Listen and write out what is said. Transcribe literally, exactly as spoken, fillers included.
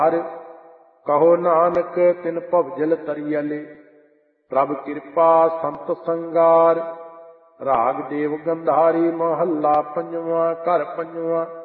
ਹਰਿ ਕਹੋ ਨਾਨਕ ਤਿਨ ਭਵਜਲ ਤਰੀਅਲੇ। ਪ੍ਰਭ ਕਿਰਪਾ ਸੰਤ ਸੰਗਾਰ। ਰਾਗ ਦੇਵ ਗੰਧਾਰੀ ਮਹੱਲਾ ਪੰਜਵਾਂ। ਘਰ ਪੰਜਵਾਂ।